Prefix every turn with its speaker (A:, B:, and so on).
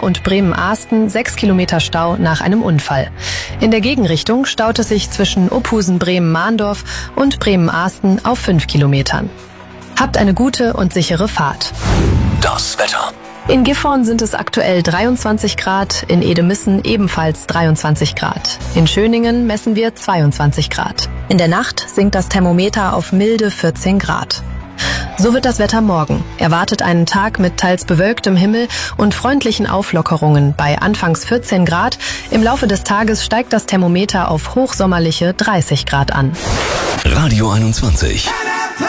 A: und Bremen-Arsten 6 Kilometer Stau nach einem Unfall. In der Gegenrichtung staut es sich zwischen Uphusen-Bremen-Mahndorf und Bremen-Arsten auf 5 Kilometern. Habt eine gute und sichere Fahrt.
B: Das Wetter.
A: In Gifhorn sind es aktuell 23 Grad, in Edemissen ebenfalls 23 Grad. In Schöningen messen wir 22 Grad. In der Nacht sinkt das Thermometer auf milde 14 Grad. So wird das Wetter morgen. Erwartet einen Tag mit teils bewölktem Himmel und freundlichen Auflockerungen bei anfangs 14 Grad. Im Laufe des Tages steigt das Thermometer auf hochsommerliche 30 Grad an.
B: Radio 21.